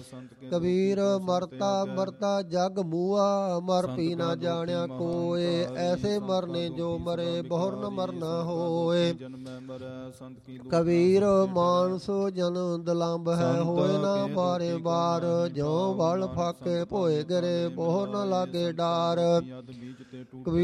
ਕਬੀਰ ਮਰਤਾ ਮਰਤਾ ਜਗ ਮੂਆ, ਮਰ ਪੀ ਨਾ ਜਾਣਿਆ ਕੋਏ, ਐਸੇ ਮਰਨੇ ਜੋ ਮਰੇ ਬਹੁਰ ਨ ਮਰਨਾ ਹੋਏ। ਕਬੀਰ ਮਾਨਸ ਜਨ ਦਲੰਬ ਹੈ, ਹੋਏ ਨਾ ਬਾਰੇ ਬਾਰ, ਜਿਉ ਵਲ ਫਾਕੇ ਭੋਏ ਗਰੇ ਬਹੁਰ ਨ ਲਾਗੇ ਡਾਰ। ਕਬੀਰ